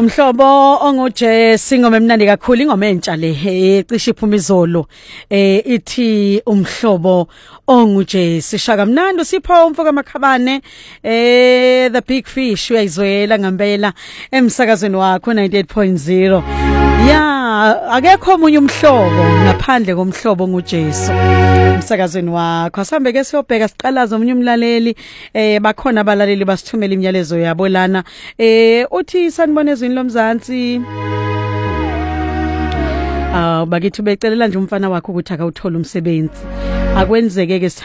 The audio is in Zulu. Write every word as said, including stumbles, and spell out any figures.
Umhlobo onguJesse ingoma emnandi kakhulu ingoma entsha le ecishe iphuma izolo eh ithi umhlobo onguJesse Shaka mnandi sipho umfoka makhabane eh the big fish uyayizwela ngempela emsakazweni wakho ninety-eight point zero ya akekho omunye umhlobo ngaphandle komhlobo onguJesse emsakazweni wakho asambe ke siyobheka siqalaza omunye umlaleli eh bakhona abalaleli basithumela imiyalezo yabo lana eh uthi sanibona ezweni lomzansi ah bakithi becelela nje umfana wakho ukuthi akawuthola umsebenzi akwenzeke ke